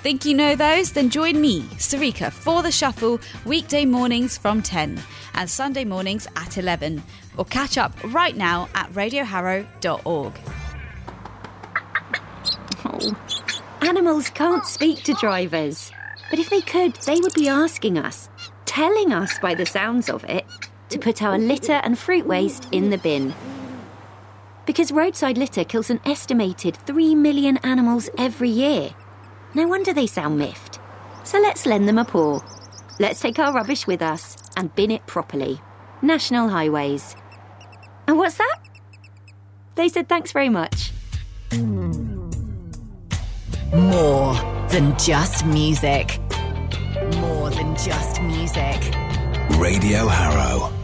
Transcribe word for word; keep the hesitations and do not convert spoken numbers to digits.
Think you know those? Then join me, Sarika, for The Shuffle, weekday mornings from ten and Sunday mornings at eleven. Or catch up right now at radio harrow dot org. Oh, animals can't speak to drivers. But if they could, they would be asking us, telling us by the sounds of it, to put our litter and fruit waste in the bin. Because roadside litter kills an estimated three million animals every year. No wonder they sound miffed. So let's lend them a paw. Let's take our rubbish with us and bin it properly. National Highways. And what's that? They said thanks very much. More than just music. More than just music. Radio Harrow.